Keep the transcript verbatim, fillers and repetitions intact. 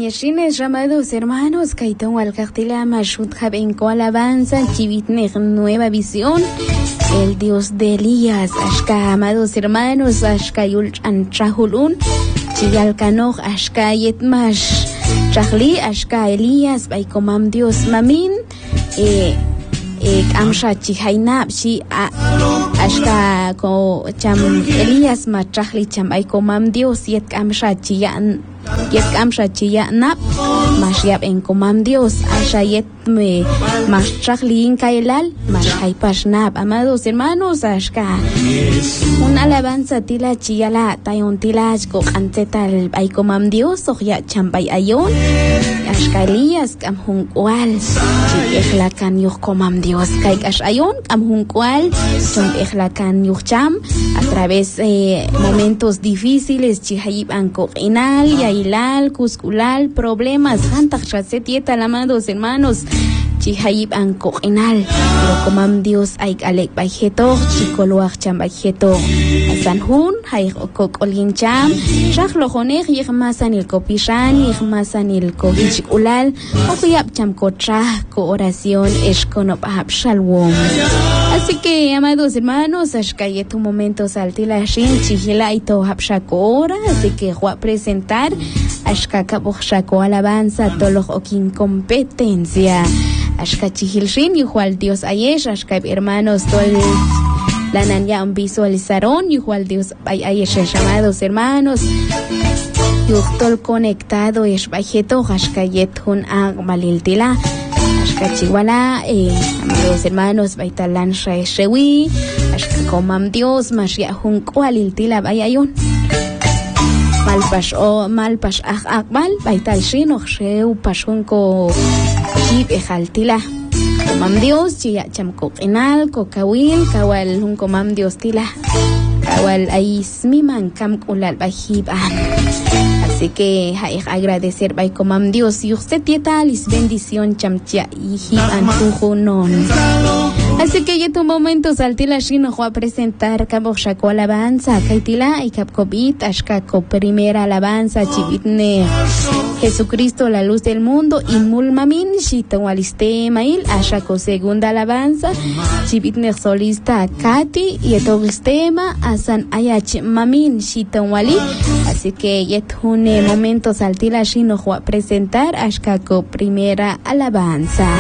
Mañashines, llamados hermanos, Kaitón Alcactila, Mashut Jabenco Alabanza, Chivitnej Nueva Visión, el Dios de Elías, Ashka, amados hermanos, Ashka Yul Anchahulun, Chiyalkanoj, Ashka Yetmash, Chahli, Ashka Elías, Baikomam Dios Mamin, eh, eh, Amsha Chihainab, Chi, Ashka ko cham Elías Machahli cham Baikomam Dios, Yet Amsha Chiyan. Yes amsha chiya nap mas yap en comam Dios ashayet me mas chaklin kailal mas haipash nap. Amados hermanos, ashka una alabanza tila chiyala tayon tila ko antetal ay comam Dios o ya chambay ayon ashka Elías kam hunkwal chi ehlakan yuh comam Dios kay ash ayon kam hunkwal chum ehlakan yuh cham a través eh, momentos difíciles chihayib anko inal ya ilal, cusculal, problemas, hantak chasetieta, amados hermanos, chihayib an koinal, lo comam Dios ay alek baijeto, chikoluach cham baijeto, sanjun, hay kokolin cham, shach lojonej, yigmasan il kopishan, yigmasan il kohichikulal, okuyap cham kocha, ko oración, eskonop ahab shalom. Así que, amados hermanos, ashkayet un momento saltila shin, chihila y to hapshakora, así que voy a presentar ashkaka bochako alabanza, tolos okin competencia. Ashka chihil shin, igual Dios ayesh, ashka hermanos, tol la nanya un visualizaron, igual Dios ayesh, amados hermanos. Yuhtol conectado, es bajeto, ashkayet hun ag maliltila. Ashka chihuala, eh, amados hermanos, baitalan shewi, ashka comam Dios, mashya hun kualil tila bayayon. Malpash o malpash ag akbal, baital shin, oxeu pashun ko chip ejaltila. Comam Dios, chiya cham kokinal, kokawil, kawal hun comam Dios tila. Kawal ais miman kam kulal bajiban. Así que hay que agradecer by comam Dios y usted tieta lis bendición chamcha y hiban non. Así que ya tu momento saltila shino va a presentar cabo shako alabanza kaitila y kapkobit ashkako primera alabanza chivitne Jesucristo la luz del mundo y mulmamin shita waliste mail ashako segunda alabanza chivitne solista Kati y etogistema asan ayach mamin shita wali. Así que ya tu momento saltila shino va a presentar ashkako primera alabanza.